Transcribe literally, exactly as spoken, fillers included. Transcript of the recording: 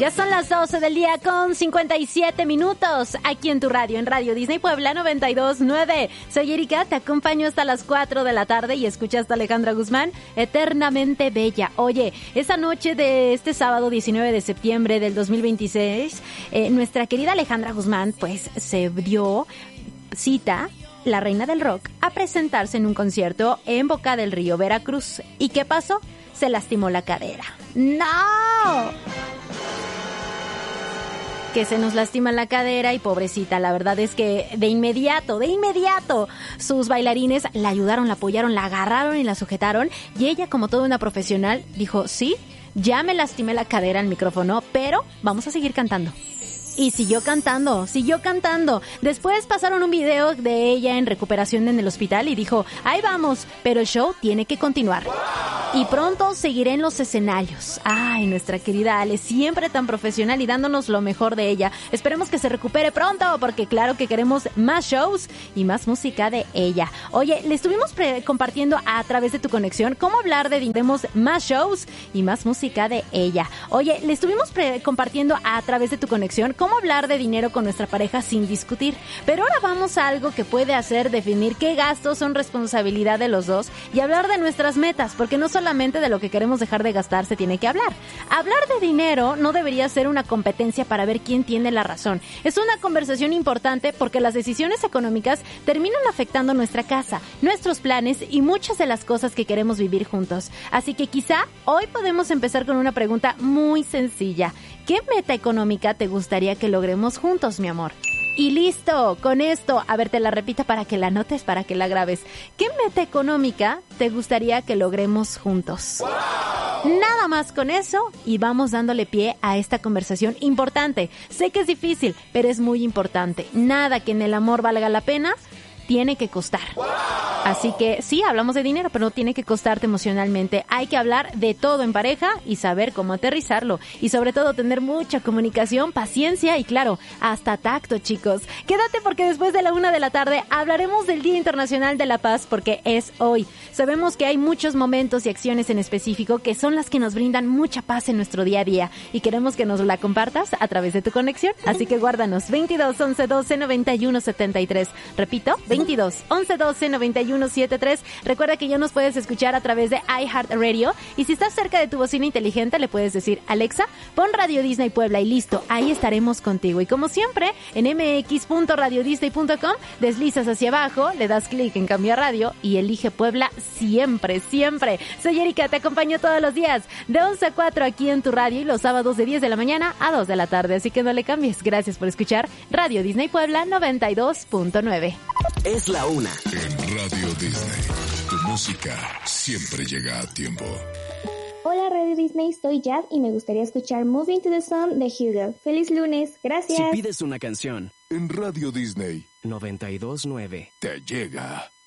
Ya son las doce del día con cincuenta y siete minutos aquí en tu radio, en Radio Disney Puebla noventa y dos punto nueve. Soy Erika, te acompaño hasta las cuatro de la tarde y escuchas a Alejandra Guzmán, Eternamente Bella. Oye, esa noche de este sábado diecinueve de septiembre del dos mil veintiséis, eh, nuestra querida Alejandra Guzmán pues se dio cita, la reina del rock, a presentarse en un concierto en Boca del Río, Veracruz. ¿Y qué pasó? Se lastimó la cadera. ¡No! Que se nos lastima la cadera y pobrecita, la verdad es que de inmediato, de inmediato, sus bailarines la ayudaron, la apoyaron, la agarraron y la sujetaron, y ella, como toda una profesional, dijo, sí, ya me lastimé la cadera al micrófono, pero vamos a seguir cantando. Y siguió cantando, siguió cantando. Después pasaron un video de ella en recuperación en el hospital y dijo, ahí vamos, pero el show tiene que continuar. Y pronto seguiré en los escenarios. Ay, nuestra querida Ale, siempre tan profesional y dándonos lo mejor de ella. Esperemos que se recupere pronto, porque claro que queremos más shows y más música de ella. Oye, le estuvimos pre- compartiendo a través de tu conexión cómo hablar de tenemos más shows y más música de ella. Oye, le estuvimos pre- compartiendo a través de tu conexión cómo hablar de dinero con nuestra pareja sin discutir. Pero ahora vamos a algo que puede hacer definir qué gastos son responsabilidad de los dos y hablar de nuestras metas, porque no solamente de lo que queremos dejar de gastar se tiene que hablar. Hablar de dinero no debería ser una competencia para ver quién tiene la razón. Es una conversación importante porque las decisiones económicas terminan afectando nuestra casa, nuestros planes y muchas de las cosas que queremos vivir juntos. Así que quizá hoy podemos empezar con una pregunta muy sencilla. ¿Qué meta económica te gustaría que logremos juntos, mi amor? Y listo, con esto, a ver, te la repito para que la notes, para que la grabes. ¿Qué meta económica te gustaría que logremos juntos? ¡Wow! Nada más con eso y vamos dándole pie a esta conversación importante. Sé que es difícil, pero es muy importante. Nada que en el amor valga la pena tiene que costar. ¡Wow! Así que sí, hablamos de dinero, pero no tiene que costarte emocionalmente. Hay que hablar de todo en pareja y saber cómo aterrizarlo. Y sobre todo tener mucha comunicación, paciencia y claro, hasta tacto, chicos. Quédate porque después de la una de la tarde hablaremos del Día Internacional de la Paz porque es hoy. Sabemos que hay muchos momentos y acciones en específico que son las que nos brindan mucha paz en nuestro día a día y queremos que nos la compartas a través de tu conexión. Así que guárdanos veintidós, once, doce, noventa y uno, setenta y tres. Repito, veintidós, once, doce, noventa y uno, setenta y tres. Recuerda que ya nos puedes escuchar a través de iHeartRadio y si estás cerca de tu bocina inteligente le puedes decir, Alexa, pon Radio Disney Puebla y listo, ahí estaremos contigo. Y como siempre, en eme equis punto radio disney punto com deslizas hacia abajo, le das clic en cambiar radio y elige Puebla siempre, siempre. Soy Erika, te acompaño todos los días de once a cuatro aquí en tu radio y los sábados de diez de la mañana a dos de la tarde, así que no le cambies. Gracias por escuchar Radio Disney Puebla noventa y dos punto nueve. Es la una. En Radio Disney, tu música siempre llega a tiempo. Hola Radio Disney, soy Jad y me gustaría escuchar Moving to the Sun de Hugo. ¡Feliz lunes! ¡Gracias! Si pides una canción En Radio Disney, noventa y dos punto nueve te llega.